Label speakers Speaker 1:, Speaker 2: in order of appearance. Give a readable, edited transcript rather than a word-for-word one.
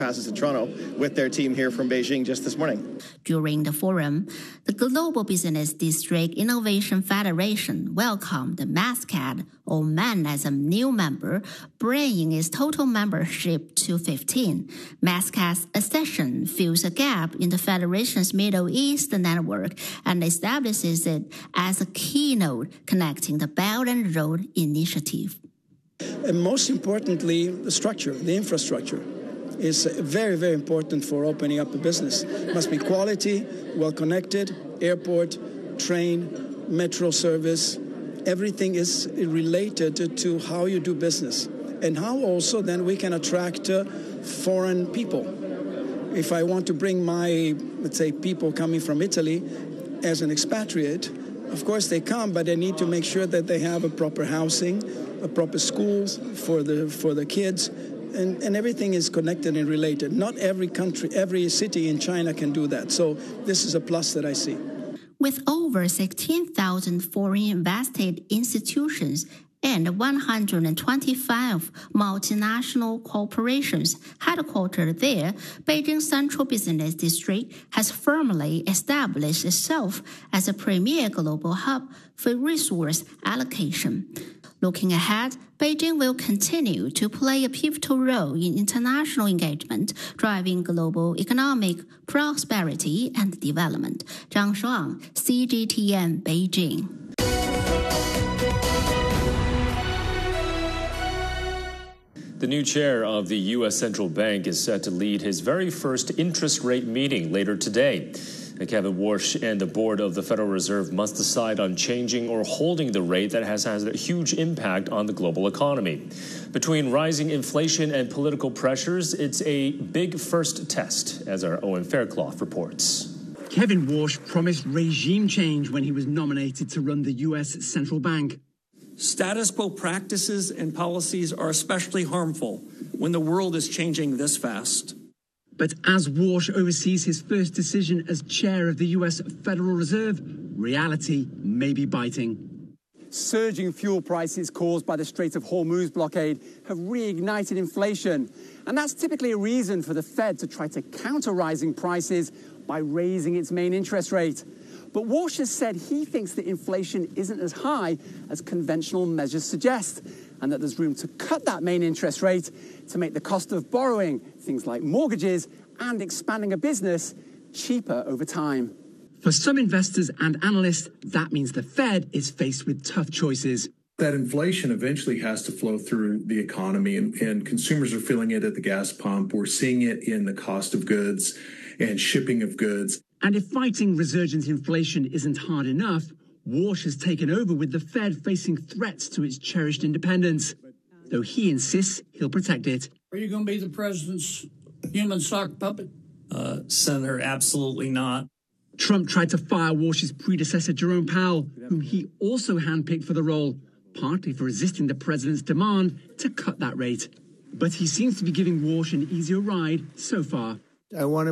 Speaker 1: passes in Toronto with their team here from Beijing just this morning.
Speaker 2: During the forum, the Global Business District Innovation Federation welcomed Mascat Oman as a new member, bringing its total membership to 15. Mascat's accession fills a gap in the Federation's Middle East network and establishes it as a keynote connecting the Belt and Road Initiative.
Speaker 3: And most importantly, the structure, the infrastructure is very, very important for opening up a business. It must be quality, well-connected, airport, train, metro service. Everything is related to how you do business and how also then we can attract foreign people. If I want to bring my, let's say, people coming from Italy as an expatriate, of course they come, but they need to make sure that they have a proper housing, a proper schools for the kids, and everything is connected and related. Not every country, every city in China can do that. So this is a plus that I see.
Speaker 2: With over 16,000 foreign invested institutions and 125 multinational corporations headquartered there, Beijing's Central Business District has firmly established itself as a premier global hub for resource allocation. Looking ahead, Beijing will continue to play a pivotal role in international engagement, driving global economic prosperity and development. Zhang Shuang, CGTN, Beijing.
Speaker 4: The new chair of the U.S. Central Bank is set to lead his very first interest rate meeting later today. Kevin Warsh and the board of the Federal Reserve must decide on changing or holding the rate that has had a huge impact on the global economy. Between rising inflation and political pressures, it's a big first test, as our Owen Fairclough reports.
Speaker 5: Kevin Warsh promised regime change when he was nominated to run the U.S. Central Bank.
Speaker 6: Status quo practices and policies are especially harmful when the world is changing this fast.
Speaker 5: But as Warsh oversees his first decision as chair of the U.S. Federal Reserve, reality may be biting.
Speaker 7: Surging fuel prices caused by the Strait of Hormuz blockade have reignited inflation. And that's typically a reason for the Fed to try to counter rising prices by raising its main interest rate. But Warsh has said he thinks that inflation isn't as high as conventional measures suggest, and that there's room to cut that main interest rate to make the cost of borrowing, things like mortgages and expanding a business, cheaper over time.
Speaker 5: For some investors and analysts, that means the Fed is faced with tough choices.
Speaker 8: That inflation eventually has to flow through the economy, and consumers are feeling it at the gas pump. We're seeing it in the cost of goods and shipping of goods.
Speaker 5: And if fighting resurgent inflation isn't hard enough, Warsh has taken over with the Fed facing threats to its cherished independence, though he insists he'll protect it.
Speaker 9: Are you going to be the president's human sock puppet?
Speaker 6: Senator, absolutely not.
Speaker 5: Trump tried to fire Warsh's predecessor, Jerome Powell, whom he also handpicked for the role, partly for resisting the president's demand to cut that rate. But he seems to be giving Warsh an easier ride so far.
Speaker 10: I want to